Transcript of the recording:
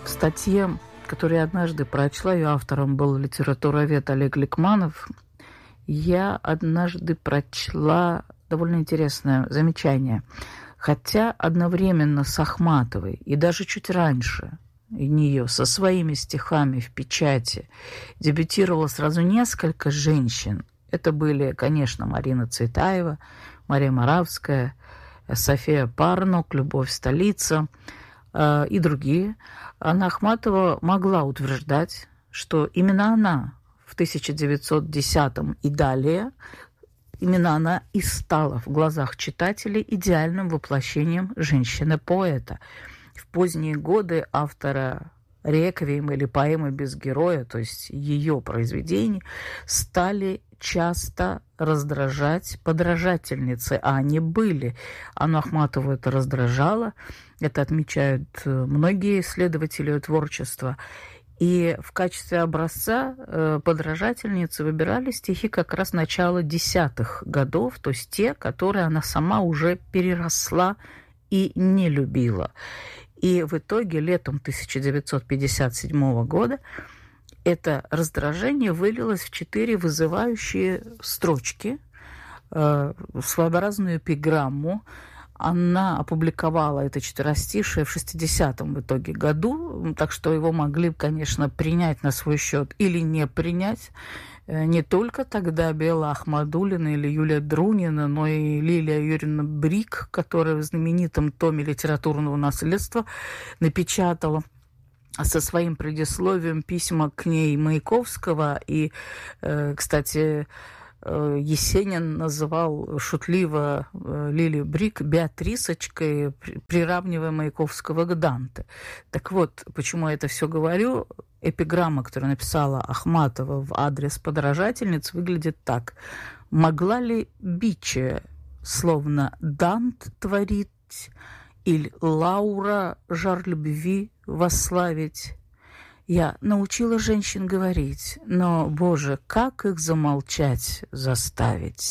В статье, которую я однажды прочла, ее автором был литературовед Олег Ликманов, я однажды прочла довольно интересное замечание. Хотя одновременно с Ахматовой и даже чуть раньше нее со своими стихами в печати дебютировало сразу несколько женщин. Это были, конечно, Марина Цветаева, Мария Моравская, София Парнок, Любовь Столица и другие. Анна Ахматова могла утверждать, что именно она в 1910 и далее, именно она и стала в глазах читателей идеальным воплощением женщины-поэта. В поздние годы автора «Реквием» или «Поэмы без героя», то есть ее произведений, стали часто раздражать подражательницы, а они были. Анну Ахматову это раздражало, это отмечают многие исследователи ее творчества. И в качестве образца подражательницы выбирали стихи как раз начала 10-х годов, то есть те, которые она сама уже переросла и не любила. И в итоге летом 1957 года это раздражение вылилось в 4 вызывающие строчки, своеобразную эпиграмму. Она опубликовала это четверостишее в 60-м в итоге году, так что его могли, конечно, принять на свой счет или не принять. Не только тогда Белла Ахмадуллина или Юлия Друнина, но и Лилия Юрьевна Брик, которая в знаменитом томе литературного наследства напечатала со своим предисловием письма к ней Маяковского. И, кстати, Есенин называл шутливо Лилию Брик Беатрисочкой, приравнивая Маяковского к Данте. Так вот, почему я это все говорю? Эпиграмма, которую написала Ахматова в адрес подражательниц, выглядит так. «Могла ли биче, словно Дант творить, или Лаура жар любви восславить? Я научила женщин говорить, но, Боже, как их замолчать заставить?»